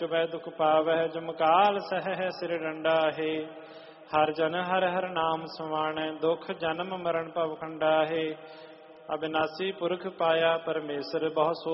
ਵੈ ਦੁਖ ਪਾਵਹਿ ਜਮ ਕਾਲ ਸਹਿ ਸਿਰ ਡੰਡਾ ਹੈ। ਹਰ ਜਨ ਹਰ ਹਰ ਨਾਮ ਸਮਾਣੈ ਦੁਖ ਜਨਮ ਮਰਨ ਭਵ ਖੰਡਾ ਹੈ। ਅਬਿਨਾਸੀ ਪੁਰਖ ਪਾਇਆ ਪਰਮੇਸ਼ਰ ਬਹੁ